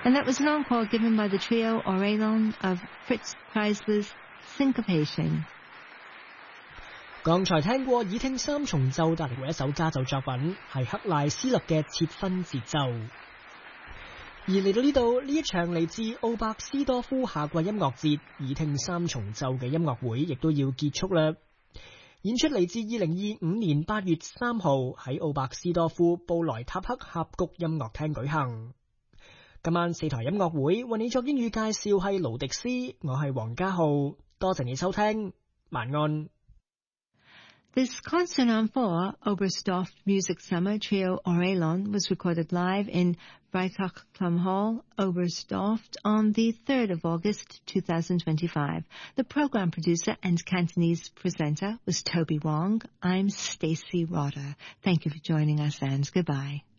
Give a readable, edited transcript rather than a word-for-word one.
And that was an encore given by the trio Orelon of Fritz Kreisler's Syncopation. 剛才聽過耳聽三重奏帶嚟嘅一首家奏作品，係克賴斯勒嘅切分節奏。而嚟到呢度，呢一場嚟自奧伯斯多夫夏季音樂節耳聽三重奏嘅音樂會，亦都要結束啦。演出嚟自2025年8月3號喺奧伯斯多夫布萊塔克峽谷音樂廳舉行。今晚4台音樂會為你作英語介紹係盧迪斯，我係黃家浩，多謝你收聽，晚安。 This Concert on 4 Oberstdorf Music Summer Trio Orelon was recorded live in Freitagklumm Hall, Oberstdorf on the 3rd of August 2025. The program producer and Cantonese presenter was Toby Wong. I'm Stacey Rotter. Thank you for joining us and goodbye.